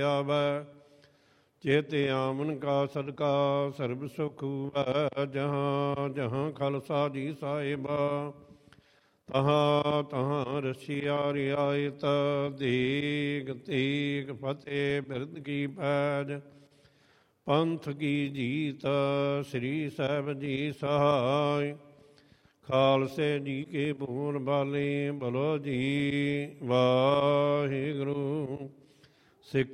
ਆਵੈ। ਚੇਤ ਆਮਨ ਕਾ ਸਦਕਾ ਸਰਬ ਸੁਖ ਹੁਵੈ। ਜਹਾਂ ਜਹਾਂ ਖਾਲਸਾ ਜੀ ਸਾਹਿਬਾ, ਤਹਾਂ ਤਹਾਂ ਰਸੀਆ ਰਿਆਇਤ। ਦੇਗ ਤੇਗ ਫਤਿਹ ਬਿਰਦ ਕੀ ਪੈਜ, ਪੰਥ ਕੀ ਜੀਤ ਸ੍ਰੀ ਸਾਹਿਬ ਜੀ ਸਹਾਇ। ਖਾਲਸੇ ਜੀ ਕੇ ਬੂਰ ਬਾਲੇ ਬਲੋ ਜੀ। ਵਾਹਿਗੁਰੂ।